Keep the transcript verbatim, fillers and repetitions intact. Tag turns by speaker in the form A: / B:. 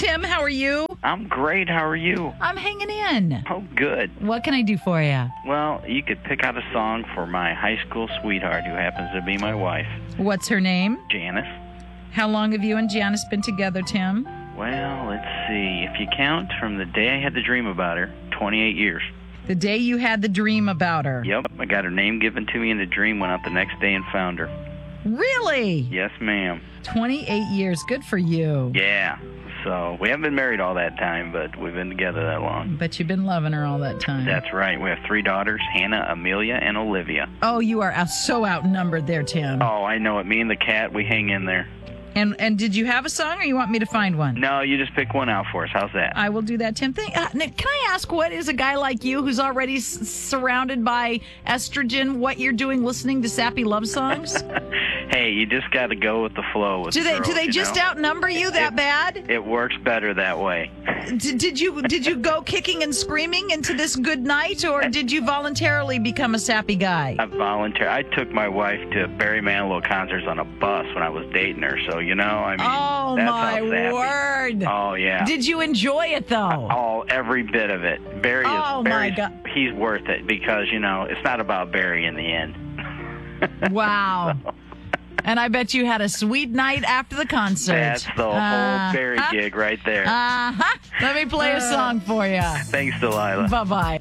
A: Tim, how are you?
B: I'm great. How are you?
A: I'm hanging in.
B: Oh, good.
A: What can I do for you?
B: Well, you could pick out a song for my high school sweetheart who happens to be my wife,
A: What's her name?
B: Janice.
A: How long have you and Janice been together, Tim?
B: Well, let's see. If you count from the day I had the dream about her, twenty-eight years.
A: The day you had the dream about her.
B: Yep, I got her name given to me in a dream, went out the next day and found her.
A: Really?
B: Yes, ma'am.
A: twenty-eight years. Good for you.
B: Yeah. So we haven't been married all that time, but we've been together that long.
A: But you've been loving her all that time.
B: That's right. We have three daughters, Hannah, Amelia, and Olivia.
A: Oh, you are out- so outnumbered there, Tim.
B: Oh, I know it. Me and the cat, we hang in there.
A: And and did you have a song, or you want me to find one?
B: No, you just pick one out for us. How's that?
A: I will do that, Tim. Think, uh, Nick, can I ask, what is a guy like you who's already s- surrounded by estrogen, what you're doing listening to sappy love songs?
B: Hey, you just got to go with the flow. With
A: do they
B: girls,
A: do they
B: you
A: just
B: know?
A: outnumber you that
B: It-
A: bad?
B: It works better that way.
A: Did, did you did you go kicking and screaming into this good night, or did you voluntarily become a sappy guy?
B: I volunteer. I took my wife to Barry Manilow concerts on a bus when I was dating her. So you know, I mean,
A: Oh,
B: that's
A: my
B: how sappy.
A: word.
B: Oh yeah.
A: Did you enjoy it, though?
B: Oh, every bit of it. Barry is.
A: Oh, my
B: Barry's-
A: God.
B: He's worth it because you know it's not about Barry in the end.
A: Wow. And I bet you had a sweet night after the concert.
B: That's the whole
A: Uh,
B: Barry
A: huh?
B: gig right there.
A: Uh-huh. Let me play a song for you.
B: Thanks, Delilah.
A: Bye-bye.